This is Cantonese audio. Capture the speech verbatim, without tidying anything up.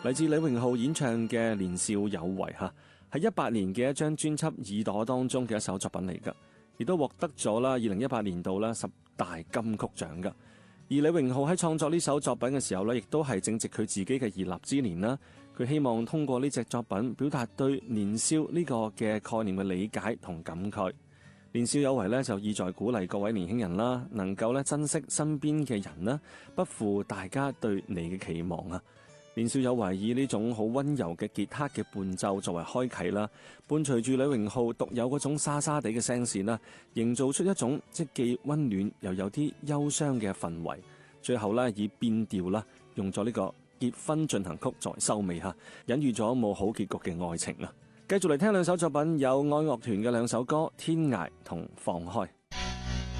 嚟自李榮浩演唱嘅《年少有為》吓，係一八年嘅一張專輯《耳朵》當中嘅一首作品嚟噶，亦都獲得咗啦二零一八年度啦十大金曲獎噶。而李榮浩喺創作呢首作品嘅時候呢，亦都係正值佢自己嘅而立之年啦。佢希望通過呢隻作品表達對年少呢個嘅概念嘅理解同感慨。年少有為呢，就意在鼓勵各位年輕人啦，能夠咧珍惜身邊嘅人啦，不負大家對你嘅期望啊！年少有為以呢種好溫柔嘅吉他嘅伴奏作為開啟啦，伴隨住李榮浩獨有嗰種沙沙地嘅聲線啦，營造出一種即既溫暖又有啲憂傷嘅氛圍。最後咧以變調啦，用咗呢個結婚進行曲作為收尾吓，隱喻咗冇好結局嘅愛情啊！繼續嚟聽兩首作品，有愛樂團嘅兩首歌《天涯》同《放開》。